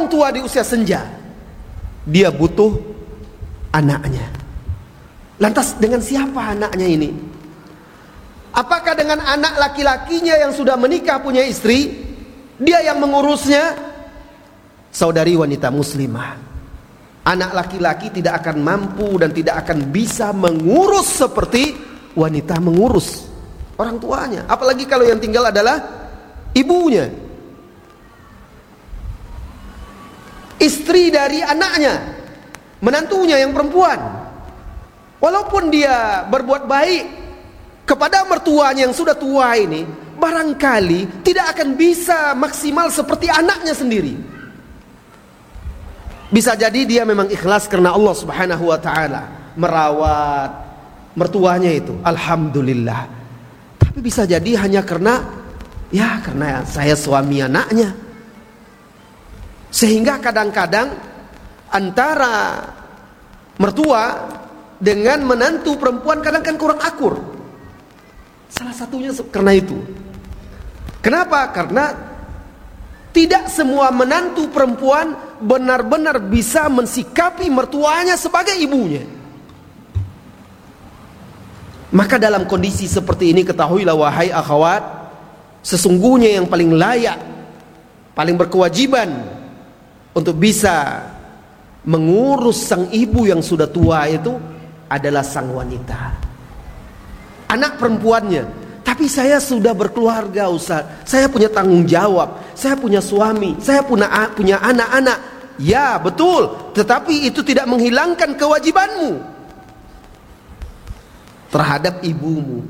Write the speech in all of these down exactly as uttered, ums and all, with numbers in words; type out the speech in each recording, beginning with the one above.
tua di usia senja, dia butuh anaknya. Lantas dengan siapa anaknya ini? Apakah dengan anak laki-lakinya yang sudah menikah punya istri, dia yang mengurusnya? Saudari wanita muslimah, anak laki-laki tidak akan mampu dan tidak akan bisa mengurus seperti wanita mengurus orang tuanya. Apalagi kalau yang tinggal adalah ibunya, istri dari anaknya, menantunya yang perempuan. Walaupun dia berbuat baik kepada mertuanya yang sudah tua ini, barangkali tidak akan bisa maksimal seperti anaknya sendiri. Bisa jadi dia memang ikhlas karena Allah Subhanahu wa taala merawat mertuanya itu, alhamdulillah. Tapi bisa jadi hanya karena ya karena saya suami anaknya. Sehingga kadang-kadang antara mertua dengan menantu perempuan kadang kan kurang akur. Salah satunya karena itu. Kenapa? Karena tidak semua menantu perempuan benar-benar bisa mensikapi mertuanya sebagai ibunya. Maka dalam kondisi seperti ini ketahuilah wahai akhwat, sesungguhnya yang paling layak, paling berkewajiban untuk bisa mengurus sang ibu yang sudah tua itu adalah sang wanita, anak perempuannya. Tapi saya sudah berkeluarga, Ustaz. Saya punya tanggung jawab. Saya punya suami. Saya punya punya anak-anak. Ya, betul. Tetapi itu tidak menghilangkan kewajibanmu terhadap ibumu.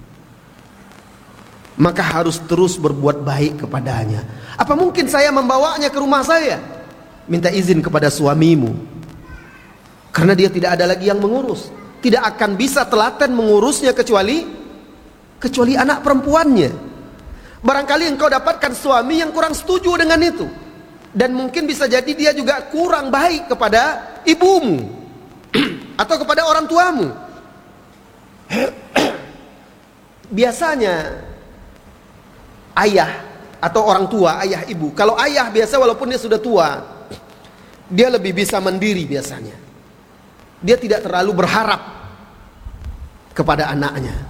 Maka harus terus berbuat baik kepadanya. Apa mungkin saya membawanya ke rumah saya? Minta izin kepada suamimu. Karena dia tidak ada lagi yang mengurus. Tidak akan bisa telaten mengurusnya kecuali kecuali anak perempuannya. Barangkali engkau dapatkan suami yang kurang setuju dengan itu, dan mungkin bisa jadi dia juga kurang baik kepada ibumu atau kepada orang tuamu. Biasanya ayah atau orang tua, ayah ibu, kalau ayah biasa walaupun dia sudah tua, dia lebih bisa mandiri biasanya. Dia tidak terlalu berharap kepada anaknya.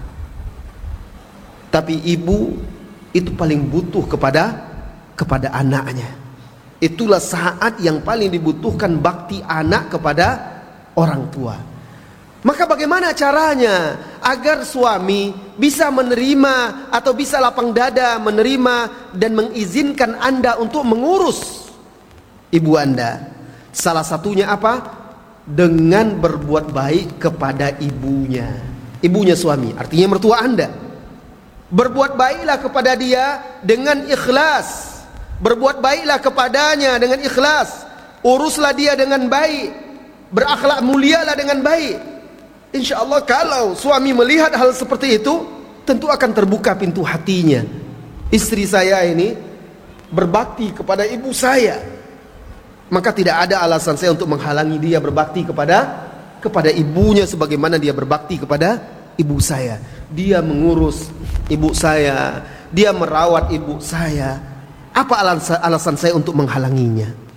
Tapi ibu itu paling butuh kepada kepada anaknya. Itulah saat yang paling dibutuhkan bakti anak kepada orang tua. Maka bagaimana caranya agar suami bisa menerima atau bisa lapang dada menerima dan mengizinkan Anda untuk mengurus ibu Anda? Salah satunya apa? Dengan berbuat baik kepada ibunya. Ibunya suami, artinya mertua Anda. Berbuat baiklah kepada dia dengan ikhlas. Berbuat baiklah kepadanya dengan ikhlas. Uruslah dia dengan baik. Berakhlak mulialah dengan baik. Insya Allah kalau suami melihat hal seperti itu, tentu akan terbuka pintu hatinya. Istri saya ini berbakti kepada ibu saya, maka tidak ada alasan saya untuk menghalangi dia berbakti kepada kepada ibunya sebagaimana dia berbakti kepada ibu saya. Dia mengurus ibu saya, dia merawat ibu saya. Apa alasan, alasan saya untuk menghalanginya?